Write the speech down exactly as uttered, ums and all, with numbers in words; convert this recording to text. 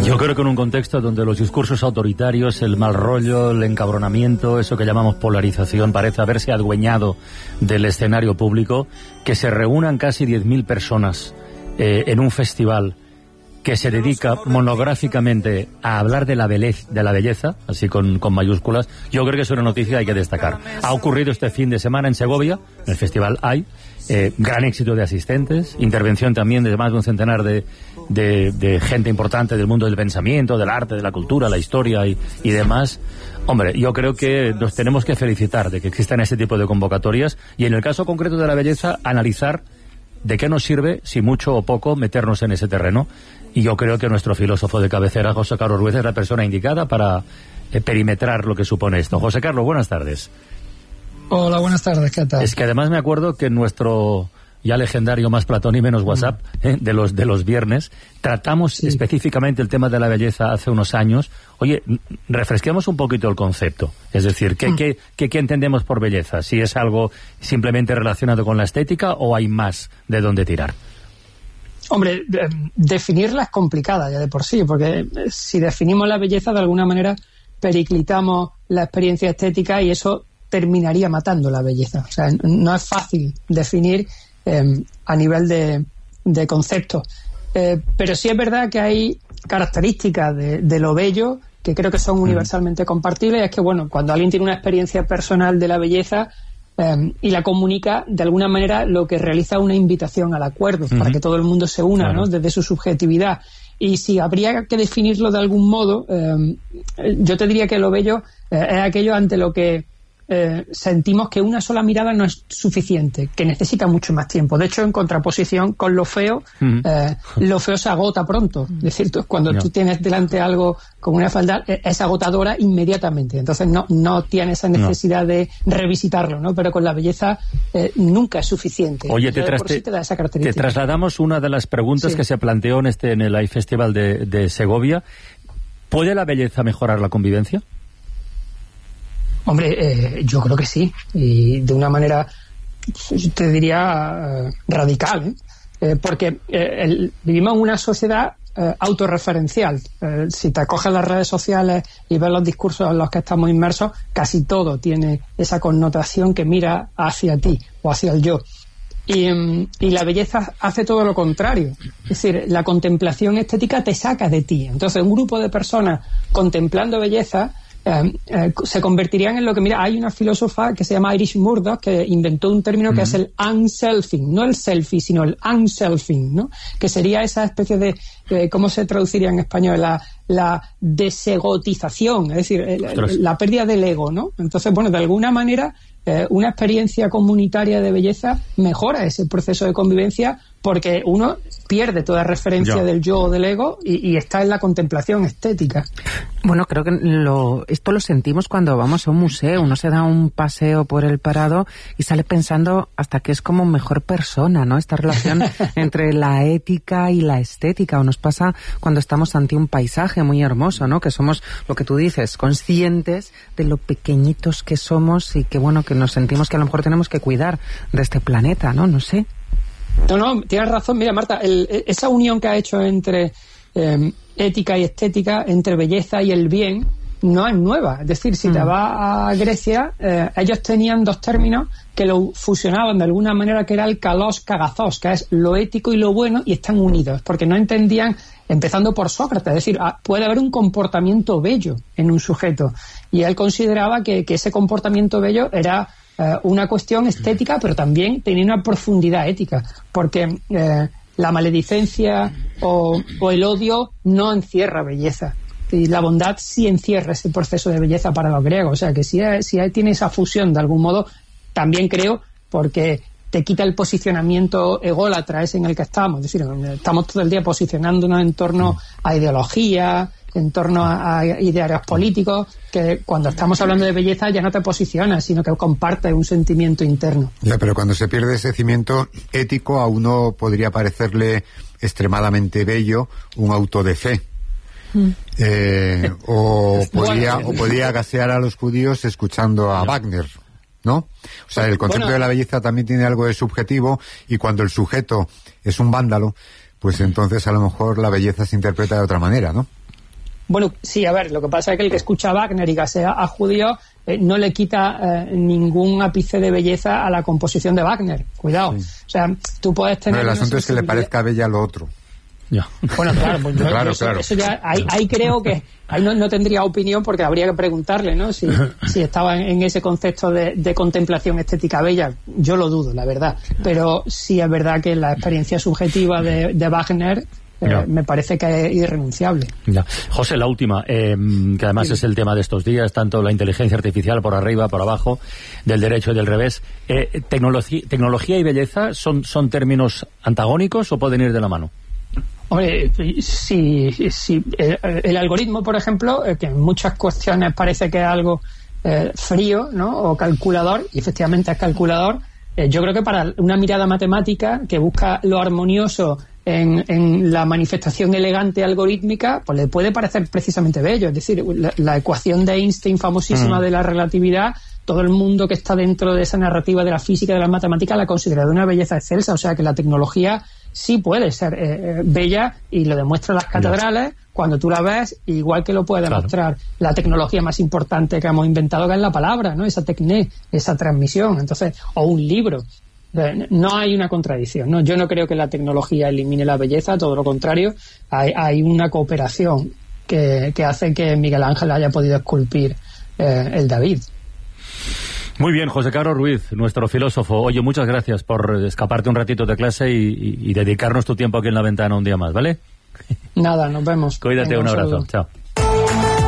Yo creo que en un contexto donde los discursos autoritarios, el mal rollo, el encabronamiento, eso que llamamos polarización, parece haberse adueñado del escenario público, que se reúnan casi diez mil personas eh, en un festival que se dedica monográficamente a hablar de la belleza, de la belleza, así con, con mayúsculas, yo creo que es una noticia que hay que destacar. Ha ocurrido este fin de semana en Segovia, en el festival hay, eh, gran éxito de asistentes, intervención también de más de un centenar de, de, de gente importante del mundo del pensamiento, del arte, de la cultura, la historia y, y demás. Hombre, yo creo que nos tenemos que felicitar de que existan este tipo de convocatorias y en el caso concreto de la belleza, analizar de qué nos sirve, si mucho o poco, meternos en ese terreno. Y yo creo que nuestro filósofo de cabecera, José Carlos Ruiz, es la persona indicada para eh, perimetrar lo que supone esto. José Carlos, buenas tardes. Hola, buenas tardes, ¿qué tal? Es que además me acuerdo que en nuestro ya legendario Más Platón y Menos WhatsApp, mm. eh, de los de los viernes, tratamos sí. específicamente el tema de la belleza hace unos años. Oye, refresquemos un poquito el concepto. Es decir, ¿qué, mm. qué, qué, qué entendemos por belleza? ¿Si es algo simplemente relacionado con la estética o hay más de dónde tirar? Hombre, eh, definirla es complicada ya de por sí, porque si definimos la belleza, de alguna manera periclitamos la experiencia estética y eso terminaría matando la belleza. O sea, no es fácil definir eh, a nivel de, de conceptos. Eh, pero sí es verdad que hay características de, de lo bello que creo que son universalmente compartibles. Es que, bueno, cuando alguien tiene una experiencia personal de la belleza, Um, y la comunica, de alguna manera lo que realiza una invitación al acuerdo, uh-huh. para que todo el mundo se una, claro. ¿no? Desde su subjetividad. Y si habría que definirlo de algún modo, um, yo te diría que lo bello uh, es aquello ante lo que uh, sentimos que una sola mirada no es suficiente, que necesita mucho más tiempo. De hecho, en contraposición con lo feo, uh-huh. uh, lo feo se agota pronto. Es decir, tú, cuando no. tú tienes delante algo con una falda, es agotadora inmediatamente. Entonces no, no tienes esa necesidad no. de revisitarlo, ¿no? Pero con la belleza eh, nunca es suficiente. Oye, te, tras, sí te, da esa característica. te trasladamos una de las preguntas sí. que se planteó en este en el iFestival de, de Segovia. ¿Puede la belleza mejorar la convivencia? Hombre, eh, yo creo que sí. Y de una manera, te diría, eh, radical, ¿eh? Eh, porque eh, el, vivimos en una sociedad Eh, autorreferencial. Eh, si te coges las redes sociales y ves los discursos en los que estamos inmersos, casi todo tiene esa connotación que mira hacia ti o hacia el yo. Y, y la belleza hace todo lo contrario. Es decir, la contemplación estética te saca de ti. Entonces, un grupo de personas contemplando belleza Eh, eh, se convertirían en lo que, mira, hay una filósofa que se llama Iris Murdoch que inventó un término que uh-huh. es el unselfing, no el selfie, sino el unselfing, ¿no? Que sería esa especie de, eh, ¿cómo se traduciría en español? La, la desegotización, es decir, el, el, la pérdida del ego, ¿no? Entonces, bueno, de alguna manera, eh, una experiencia comunitaria de belleza mejora ese proceso de convivencia porque uno pierde toda referencia yo. del yo o del ego y, y está en la contemplación estética. Bueno, creo que lo, esto lo sentimos cuando vamos a un museo. Uno se da un paseo por el Prado y sale pensando hasta que es como mejor persona, ¿no? Esta relación entre la ética y la estética. O nos pasa cuando estamos ante un paisaje muy hermoso, ¿no? Que somos, lo que tú dices, conscientes de lo pequeñitos que somos y que, bueno, que nos sentimos que a lo mejor tenemos que cuidar de este planeta, ¿no? No sé. No, no, tienes razón. Mira, Marta, el, esa unión que ha hecho entre eh, ética y estética, entre belleza y el bien, no es nueva. Es decir, si mm. te vas a Grecia, eh, ellos tenían dos términos que lo fusionaban de alguna manera, que era el kalos kagazos, que es lo ético y lo bueno, y están unidos, porque no entendían, empezando por Sócrates, es decir, puede haber un comportamiento bello en un sujeto, y él consideraba que, que ese comportamiento bello era eh, una cuestión estética, pero también tenía una profundidad ética, porque eh, la maledicencia o, o el odio no encierra belleza. Y la bondad sí encierra ese proceso de belleza para los griegos. O sea, que si, si tiene esa fusión de algún modo, también creo, porque te quita el posicionamiento ególatra ese en el que estamos. Es decir, estamos todo el día posicionándonos en torno a ideología, en torno a, a idearios políticos, que cuando estamos hablando de belleza ya no te posicionas, sino que compartes un sentimiento interno. Ya, pero cuando se pierde ese cimiento ético, a uno podría parecerle extremadamente bello un auto de fe. Eh, o podía o podía gasear a los judíos escuchando a Wagner, ¿no? O sea, el concepto bueno, de la belleza también tiene algo de subjetivo, y cuando el sujeto es un vándalo, pues entonces a lo mejor la belleza se interpreta de otra manera, ¿no? Bueno, sí, a ver, lo que pasa es que el que escucha a Wagner y gasea a judíos eh, no le quita eh, ningún ápice de belleza a la composición de Wagner. Cuidado. Sí. O sea, tú puedes tener... No, el asunto es que le parezca bella lo otro. Ya. Bueno, claro, pues yo, claro, eso, claro. eso ya, ahí, ahí creo que ahí no, no tendría opinión, porque habría que preguntarle, ¿no? Si, si estaba en, en ese concepto de, de contemplación estética bella. Yo lo dudo, la verdad. Pero sí es verdad que la experiencia subjetiva de, de Wagner eh, me parece que es irrenunciable. Ya. José, la última, eh, que además sí. es el tema de estos días, tanto la inteligencia artificial por arriba, por abajo, del derecho y del revés. Eh, tecnología, ¿Tecnología y belleza son, son términos antagónicos o pueden ir de la mano? Hombre, si, si el, el algoritmo, por ejemplo, eh, que en muchas cuestiones parece que es algo eh, frío, ¿no? O calculador, y efectivamente es calculador, eh, yo creo que para una mirada matemática que busca lo armonioso en, en la manifestación elegante algorítmica, pues le puede parecer precisamente bello. Es decir, la, la ecuación de Einstein famosísima mm. de la relatividad, todo el mundo que está dentro de esa narrativa de la física y de las matemáticas la considera de una belleza excelsa. O sea que la tecnología sí puede ser eh, eh, bella, y lo demuestran las catedrales cuando tú la ves, igual que lo puede demostrar claro. la tecnología más importante que hemos inventado, que es la palabra, ¿no? Esa tecné, esa transmisión. Entonces, o un libro. No hay una contradicción, ¿no? Yo no creo que la tecnología elimine la belleza, todo lo contrario. Hay, hay una cooperación que, que hace que Miguel Ángel haya podido esculpir eh, el David. Muy bien, José Carlos Ruiz, nuestro filósofo. Oye, muchas gracias por escaparte un ratito de clase y, y, y dedicarnos tu tiempo aquí en La Ventana un día más, ¿vale? Nada, nos vemos. Cuídate, Venga, un abrazo. Un Chao.